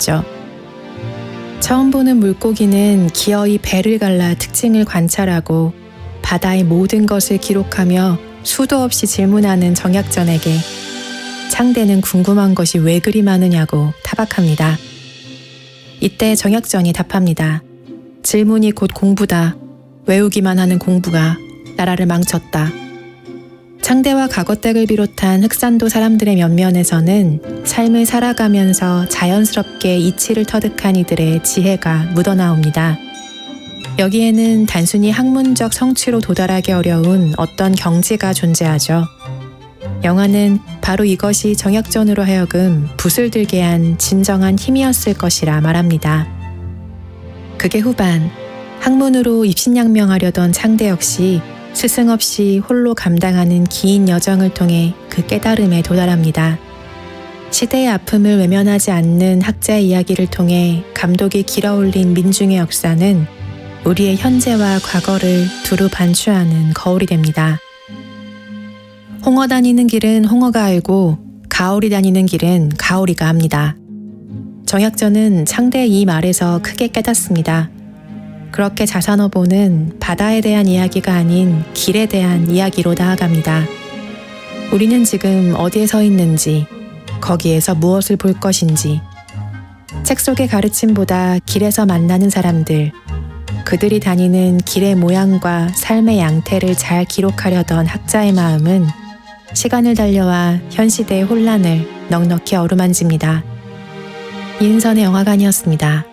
하죠. 처음 보는 물고기는 기어이 배를 갈라 특징을 관찰하고 바다의 모든 것을 기록하며 수도 없이 질문하는 정약전에게 창대는 궁금한 것이 왜 그리 많으냐고 타박합니다. 이때 정약전이 답합니다. 질문이 곧 공부다. 외우기만 하는 공부가 나라를 망쳤다. 창대와 가거댁을 비롯한 흑산도 사람들의 면면에서는 삶을 살아가면서 자연스럽게 이치를 터득한 이들의 지혜가 묻어나옵니다. 여기에는 단순히 학문적 성취로 도달하기 어려운 어떤 경지가 존재하죠. 영화는 바로 이것이 정약전으로 하여금 붓을 들게 한 진정한 힘이었을 것이라 말합니다. 그게 후반, 학문으로 입신양명하려던 창대 역시 스승 없이 홀로 감당하는 긴 여정을 통해 그 깨달음에 도달합니다. 시대의 아픔을 외면하지 않는 학자의 이야기를 통해 감독이 길어올린 민중의 역사는 우리의 현재와 과거를 두루 반추하는 거울이 됩니다. 홍어 다니는 길은 홍어가 알고 가오리 다니는 길은 가오리가 압니다. 정약전은 창대의 이 말에서 크게 깨닫습니다. 그렇게 자산어보는 바다에 대한 이야기가 아닌 길에 대한 이야기로 나아갑니다. 우리는 지금 어디에 서 있는지, 거기에서 무엇을 볼 것인지, 책 속의 가르침보다 길에서 만나는 사람들, 그들이 다니는 길의 모양과 삶의 양태를 잘 기록하려던 학자의 마음은 시간을 달려와 현 시대의 혼란을 넉넉히 어루만집니다. 이은선의 영화관이었습니다.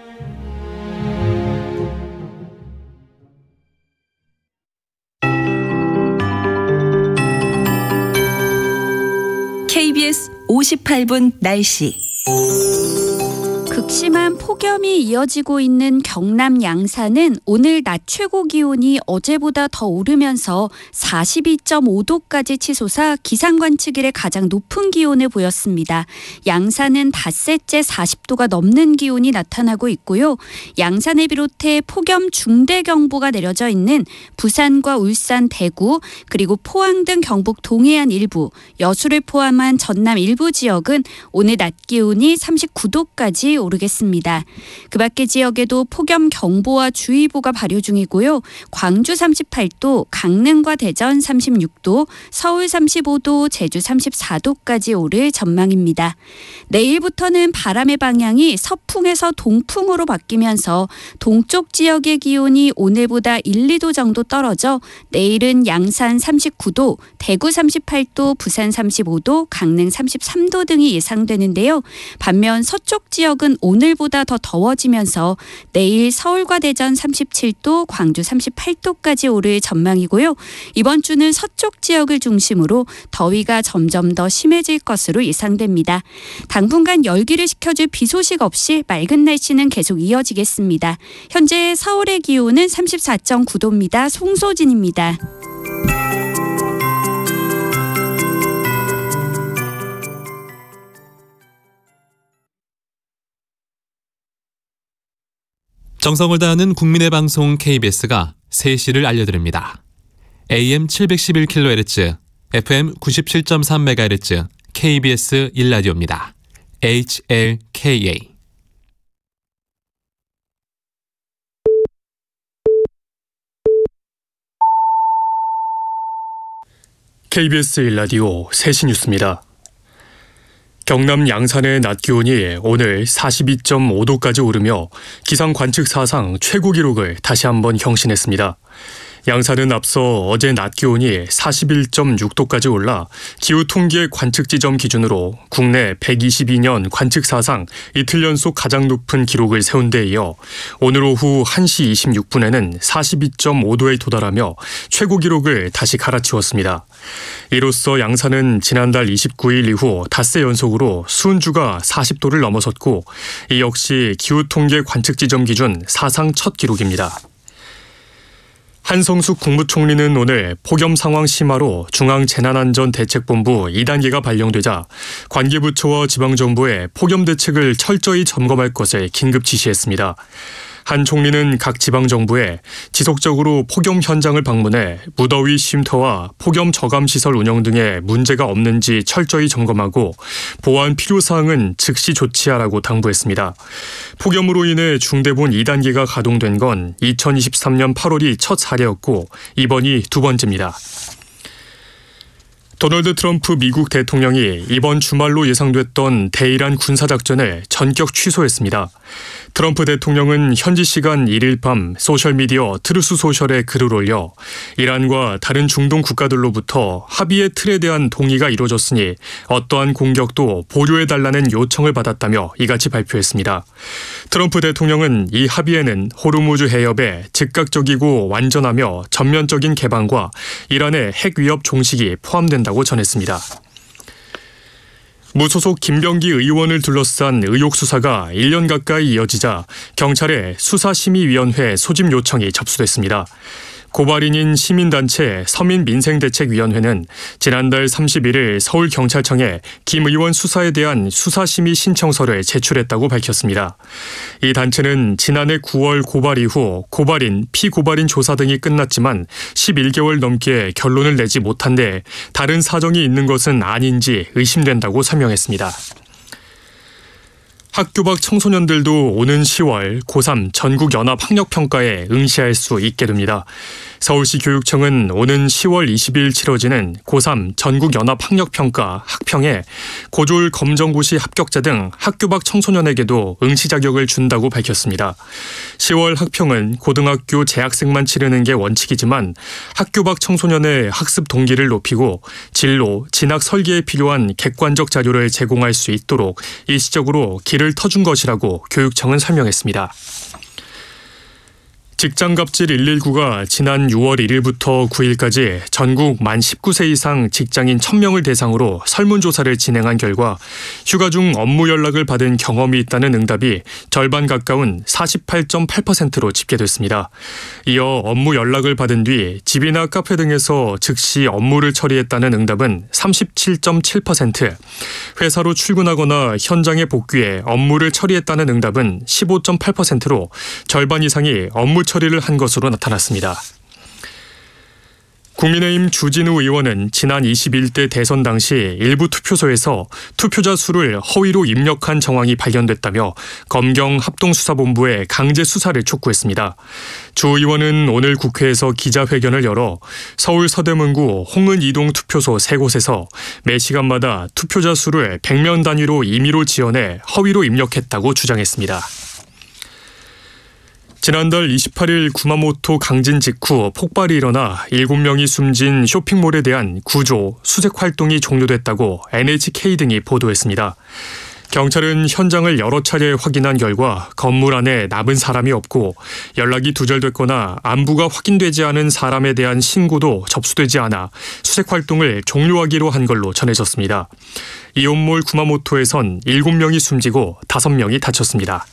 KBS 58분 날씨. 극심한 폭염이 이어지고 있는 경남 양산은 오늘 낮 최고 기온이 어제보다 더 오르면서 42.5도까지 치솟아 기상관측일의 가장 높은 기온을 보였습니다. 양산은 닷새째 40도가 넘는 기온이 나타나고 있고요. 양산을 비롯해 폭염 중대경보가 내려져 있는 부산과 울산, 대구, 그리고 포항 등 경북 동해안 일부, 여수를 포함한 전남 일부 지역은 오늘 낮 기온이 39도까지 오르겠습니다. 그 밖의 지역에도 폭염 경보와 주의보가 발효 중이고요. 광주 38도, 강릉과 대전 36도, 서울 35도, 제주 34도까지 오를 전망입니다. 내일부터는 바람의 방향이 서풍에서 동풍으로 바뀌면서 동쪽 지역의 기온이 오늘보다 1, 2도 정도 떨어져 내일은 양산 39도, 대구 38도, 부산 35도, 강릉 33도 등이 예상되는데요. 반면 서쪽 지역은 오늘보다 더 더워지면서 내일 서울과 대전 37도, 광주 38도까지 오를 전망이고요. 이번 주는 서쪽 지역을 중심으로 더위가 점점 더 심해질 것으로 예상됩니다. 당분간 열기를 식혀줄 비 소식 없이 맑은 날씨는 계속 이어지겠습니다. 현재 서울의 기온은 34.9도입니다. 송소진입니다. 정성을 다하는 국민의 방송 KBS가 3시를 알려드립니다. AM 711kHz, FM 97.3MHz, KBS 1라디오입니다. HLKA. KBS 1라디오 3시 뉴스입니다. 경남 양산의 낮 기온이 오늘 42.5도까지 오르며 기상 관측 사상 최고 기록을 다시 한번 경신했습니다. 양산은 앞서 어제 낮 기온이 41.6도까지 올라 기후통계 관측 지점 기준으로 국내 122년 관측 사상 이틀 연속 가장 높은 기록을 세운 데 이어 오늘 오후 1시 26분에는 42.5도에 도달하며 최고 기록을 다시 갈아치웠습니다. 이로써 양산은 지난달 29일 이후 닷새 연속으로 수은주가 40도를 넘어섰고 이 역시 기후통계 관측 지점 기준 사상 첫 기록입니다. 한성숙 국무총리는 오늘 폭염 상황 심화로 중앙재난안전대책본부 2단계가 발령되자 관계부처와 지방정부에 폭염 대책을 철저히 점검할 것을 긴급 지시했습니다. 한 총리는 각 지방정부에 지속적으로 폭염 현장을 방문해 무더위 쉼터와 폭염 저감시설 운영 등에 문제가 없는지 철저히 점검하고 보완 필요사항은 즉시 조치하라고 당부했습니다. 폭염으로 인해 중대본 2단계가 가동된 건 2023년 8월이 첫 사례였고 이번이 두 번째입니다. 도널드 트럼프 미국 대통령이 이번 주말로 예상됐던 대이란 군사작전을 전격 취소했습니다. 트럼프 대통령은 현지 시간 1일 밤 소셜미디어 트루스 소셜에 글을 올려 이란과 다른 중동 국가들로부터 합의의 틀에 대한 동의가 이루어졌으니 어떠한 공격도 보류해달라는 요청을 받았다며 이같이 발표했습니다. 트럼프 대통령은 이 합의에는 호르무즈 해협의 즉각적이고 완전하며 전면적인 개방과 이란의 핵 위협 종식이 포함된다고 전했습니다. 무소속 김병기 의원을 둘러싼 의혹 수사가 1년 가까이 이어지자 경찰의 수사심의위원회 소집 요청이 접수됐습니다. 고발인인 시민단체 서민민생대책위원회는 지난달 31일 서울경찰청에 김 의원 수사에 대한 수사심의 신청서를 제출했다고 밝혔습니다. 이 단체는 지난해 9월 고발 이후 고발인, 피고발인 조사 등이 끝났지만 11개월 넘게 결론을 내지 못한 데 다른 사정이 있는 것은 아닌지 의심된다고 설명했습니다. 학교 밖 청소년들도 오는 10월 고3 전국연합학력평가에 응시할 수 있게 됩니다. 서울시 교육청은 오는 10월 20일 치러지는 고3 전국연합학력평가 학평에 고졸 검정고시 합격자 등 학교 밖 청소년에게도 응시 자격을 준다고 밝혔습니다. 10월 학평은 고등학교 재학생만 치르는 게 원칙이지만 학교 밖 청소년의 학습 동기를 높이고 진로, 진학 설계에 필요한 객관적 자료를 제공할 수 있도록 일시적으로 길을 터준 것이라고 교육청은 설명했습니다. 직장갑질 119가 지난 6월 1일부터 9일까지 전국 만 19세 이상 직장인 1000명을 대상으로 설문조사를 진행한 결과 휴가 중 업무 연락을 받은 경험이 있다는 응답이 절반 가까운 48.8%로 집계됐습니다. 이어 업무 연락을 받은 뒤 집이나 카페 등에서 즉시 업무를 처리했다는 응답은 37.7%, 회사로 출근하거나 현장에 복귀해 업무를 처리했다는 응답은 15.8%로 절반 이상이 업무 처리를 한 것으로 나타났습니다. 국민의힘 주진우 의원은 지난 21대 대선 당시 일부 투표소에서 투표자 수를 허위로 입력한 정황이 발견됐다며 검경 합동수사본부에 강제 수사를 촉구했습니다. 주 의원은 오늘 국회에서 기자회견을 열어 서울 서대문구 홍은이동 투표소 3곳에서 매 시간마다 투표자 수를 100명 단위로 임의로 지어내 허위로 입력했다고 주장했습니다. 지난달 28일 구마모토 강진 직후 폭발이 일어나 7명이 숨진 쇼핑몰에 대한 구조, 수색 활동이 종료됐다고 NHK 등이 보도했습니다. 경찰은 현장을 여러 차례 확인한 결과 건물 안에 남은 사람이 없고 연락이 두절됐거나 안부가 확인되지 않은 사람에 대한 신고도 접수되지 않아 수색 활동을 종료하기로 한 걸로 전해졌습니다. 이온몰 구마모토에선 7명이 숨지고 5명이 다쳤습니다.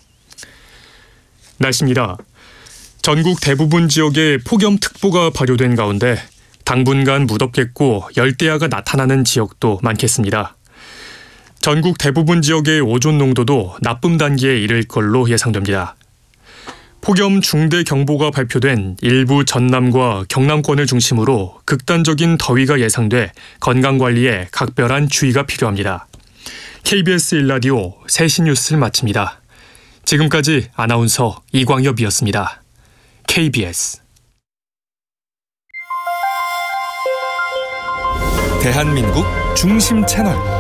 날씨입니다. 전국 대부분 지역에 폭염특보가 발효된 가운데 당분간 무덥겠고 열대야가 나타나는 지역도 많겠습니다. 전국 대부분 지역의 오존 농도도 나쁨 단계에 이를 걸로 예상됩니다. 폭염 중대경보가 발표된 일부 전남과 경남권을 중심으로 극단적인 더위가 예상돼 건강관리에 각별한 주의가 필요합니다. KBS 1라디오 세시 뉴스를 마칩니다. 지금까지 아나운서 이광엽이었습니다. KBS 대한민국 중심 채널